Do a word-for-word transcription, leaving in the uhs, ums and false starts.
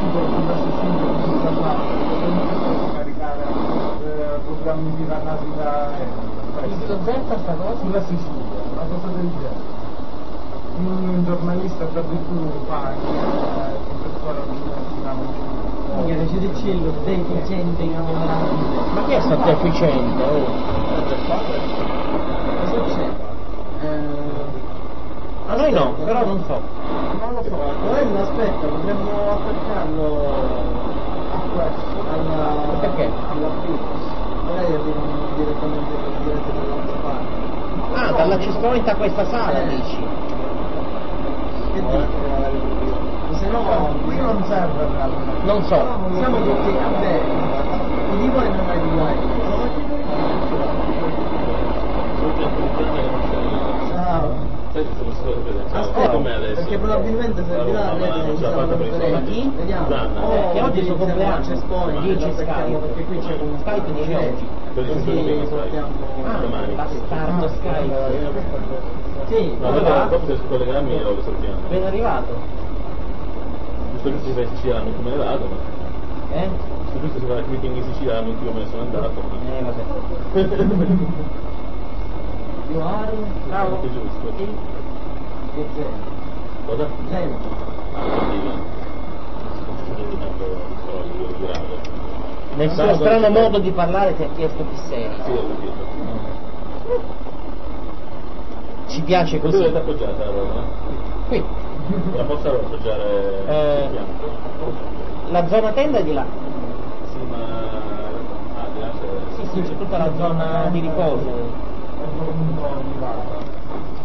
sulla Sicilia, sulla Sicilia, caricare eh, programmi piratati da Zetta sta cosa? sulla Sicilia, una cosa del genere. Un giornalista da più fa anche professore all'università. Che ci dice lo deficiente in Ma chi è stato deficiente? Oh? Cosa c'è? A noi no, però non so. Non lo so. Volendo, aspetta, potremmo attaccarlo a questo, alla... Perché? Alla Phoenix. Magari arrivano direttamente direttamente dall'altra parte. Ah, dalla cestonita a questa sala, Eh. dici? Che dici? Se no, Qui non serve realmente. Non so. siamo tutti a bene. I divani non hai guai. Ciao. Aspetta, come adesso? perché probabilmente servirà a ma non ce l'ha fatta per i soldi. Vediamo. Nanna. Oh, Che oggi è il suo compleanno. c'è Spone, dieci Skype. perché qui c'è un Skype dice oggi. Così portiamo. Ah, domani. bastardo Skype. Sì, No, allora, dopo dopo se collegarmi io lo salutiamo. Ben arrivato. Giusto che si va in Sicilia non come ne vado, ma Eh? giusto che si va al meeting in Sicilia non come ne sono andato, ma Eh, vabbè. you are ciao. È giusto. e zero. Cosa? Zero. Ah, quindi non sto indicando parole di grado. Nel suo strano modo di parlare ti ha chiesto chi sei. Sì, ho capito. Ci piace Dove così. l'avete appoggiata la roba? Qui. La posso appoggiare Eh. sul fianco? La zona tenda è di là. Sì, ma ah, di là c'è. Sì, sì, c'è tutta la zona di riposo. È un po' di là.